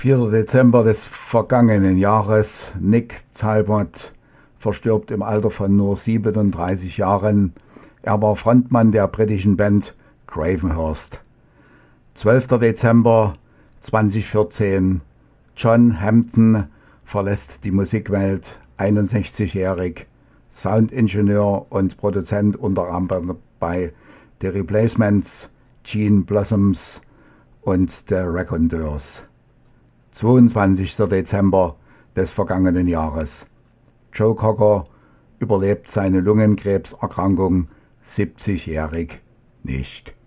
4. Dezember des vergangenen Jahres. Nick Talbot verstirbt im Alter von nur 37 Jahren. Er war Frontmann der britischen Band Gravenhurst. 12. Dezember 2014. John Hampton verlässt die Musikwelt, 61-jährig, Soundingenieur und Produzent unter anderem bei The Replacements, Gene Blossoms und The Raconteurs. 22. Dezember des vergangenen Jahres. Joe Cocker überlebt seine Lungenkrebserkrankung 70-jährig nicht.